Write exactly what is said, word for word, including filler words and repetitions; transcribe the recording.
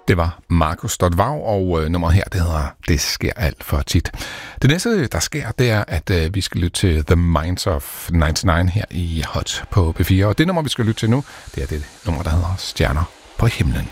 Det var Markus Stodvag, og øh, nummeret her, det hedder Det sker alt for tit. Det næste, der sker, det er, at øh, vi skal lytte til The Minds of nioghalvfems her i Hot på P fire. Og det nummer, vi skal lytte til nu, det er det nummer, der hedder Stjerner på himlen.